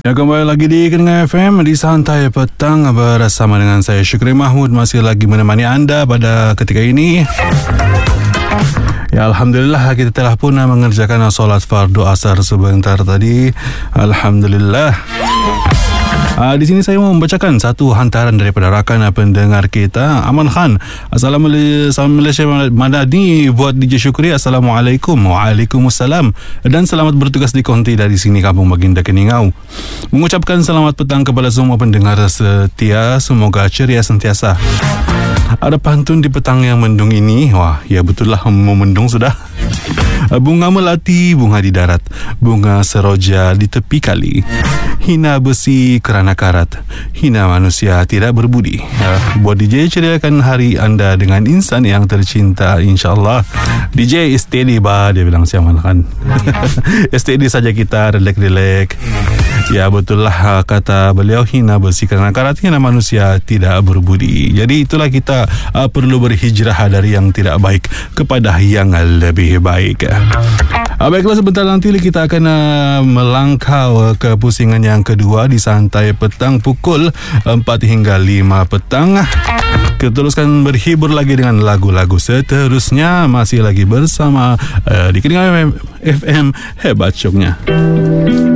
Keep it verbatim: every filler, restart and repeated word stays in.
Ya, kembali lagi di Kedengar F M di Santai Petang bersama dengan saya Syukri Mahmud, masih lagi menemani anda pada ketika ini. Ya, Alhamdulillah kita telah pun mengerjakan solat fardu asar sebentar tadi. Alhamdulillah. Uh, di sini saya mau membacakan satu hantaran daripada rakan pendengar kita, Aman Khan. Assalamualaikum Malaysia Madani, buat D J Syukri. Assalamualaikum. Waalaikumsalam. Dan selamat bertugas di konti dari sini Kampung Baginda Keningau. Mengucapkan selamat petang kepada semua pendengar setia. Semoga ceria sentiasa. Ada pantun di petang yang mendung ini. Wah, ya betul lah, mau mendung sudah. Bunga melati, bunga di darat, bunga seroja di tepi kali. Hina besi kerana karat, hina manusia tidak berbudi. uh, Buat D J, ceriakan hari anda dengan insan yang tercinta, insyaAllah. D J steady bah, dia bilang siaman kan. Steady saja kita, relax-relax. Ya betul lah kata beliau, hina besi kerana karat, hina manusia tidak berbudi. Jadi itulah kita uh, perlu berhijrah dari yang tidak baik kepada yang lebih baik. Uh, baiklah, sebentar nanti kita akan uh, melangkah uh, ke pusingan yang kedua di Santai Petang pukul empat hingga lima petang. Kita teruskan berhibur lagi dengan lagu-lagu seterusnya. Masih lagi bersama uh, di Kedengar F M, hebat syoknya.